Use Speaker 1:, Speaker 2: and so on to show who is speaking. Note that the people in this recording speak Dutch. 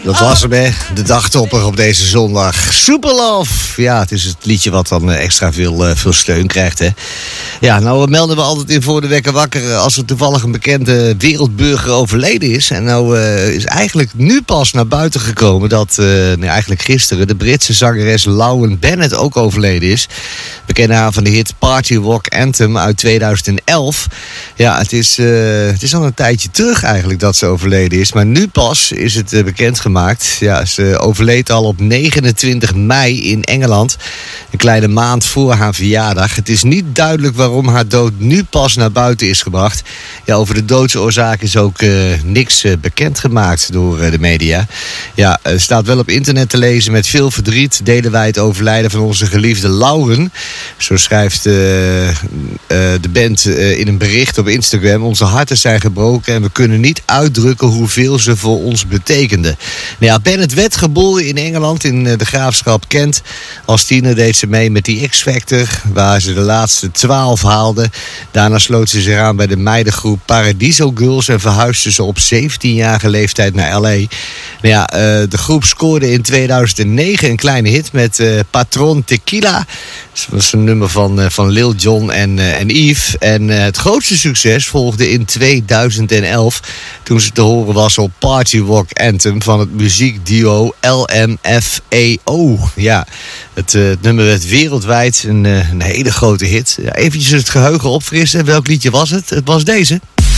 Speaker 1: Dat was hem, hè. De dagtopper op deze zondag. Super Love. Ja, het is het liedje wat dan extra veel steun krijgt, hè. Ja, nou melden we altijd in Voor de Wekker Wakker als er toevallig een bekende wereldburger overleden is. En nou is eigenlijk nu pas naar buiten gekomen dat, eigenlijk gisteren, de Britse zangeres Lauren Bennett ook overleden is. We kennen haar van de hit Party Rock Anthem uit 2011. Ja, het is al een tijdje terug eigenlijk dat ze overleden is. Maar nu pas is het bekendgemaakt. Ja, ze overleed al op 29 mei in Engeland. Een kleine maand voor haar verjaardag. Het is niet duidelijk waarom haar dood nu pas naar buiten is gebracht. Ja, over de doodsoorzaak is ook niks bekendgemaakt door de media. Ja, er staat wel op internet te lezen: met veel verdriet delen wij het overlijden van onze geliefde Lauren. Zo schrijft de band in een bericht op Instagram: onze harten zijn gebroken en we kunnen niet uitdrukken hoeveel ze voor ons betekende. Nou ja, Bennett werd geboren in Engeland in de graafschap Kent. Als tiener deed ze mee met die X-Factor, waar ze de laatste 12 haalde. Daarna sloot ze zich aan bij de meidengroep Paradiso Girls en verhuisde ze op 17-jarige leeftijd naar L.A. Nou ja, de groep scoorde in 2009 een kleine hit met Patron Tequila. Dat was een nummer van Lil Jon en Eve. En het grootste succes volgde in 2011... toen ze te horen was op Party Rock Anthem van het muziekduo LMFAO. Ja, het nummer werd wereldwijd een hele grote hit. Ja, eventjes het geheugen opfrissen. Welk liedje was het? Het was deze.